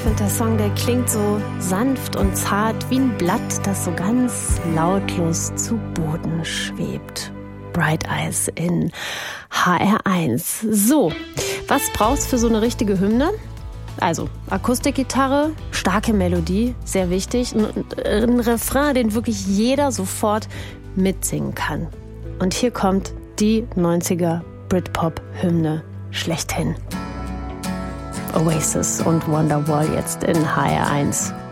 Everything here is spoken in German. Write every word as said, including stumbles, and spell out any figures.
finde, der Song, der klingt so sanft und zart wie ein Blatt, das so ganz lautlos zu Boden schwebt. Bright Eyes in H R eins. So, was brauchst du für so eine richtige Hymne? Also, Akustikgitarre, starke Melodie, sehr wichtig. Ein, ein Refrain, den wirklich jeder sofort mitsingen kann. Und hier kommt die neunziger Britpop-Hymne schlechthin. Oasis und Wonderwall jetzt in H R eins.